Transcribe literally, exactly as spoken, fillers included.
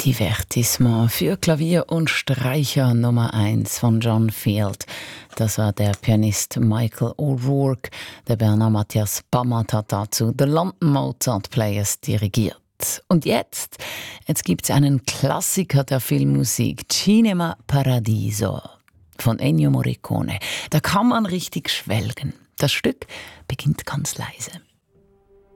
Divertissement für Klavier und Streicher Nummer eins von John Field. Das war der Pianist Michael O'Rourke. Der Berner Matthias Bammert hat dazu The London Mozart Players dirigiert. Und jetzt, jetzt gibt es einen Klassiker der Filmmusik, Cinema Paradiso von Ennio Morricone. Da kann man richtig schwelgen. Das Stück beginnt ganz leise.